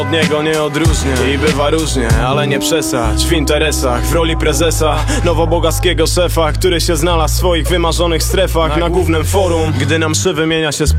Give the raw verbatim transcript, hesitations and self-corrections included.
od niego nie odróżnię. I bywa różnie, ale nie przesadź w interesach, w roli prezesa nowobogackiego szefa, który się znalazł w swoich wymarzonych strefach na głównym forum. Gdy na mszy wymienia się z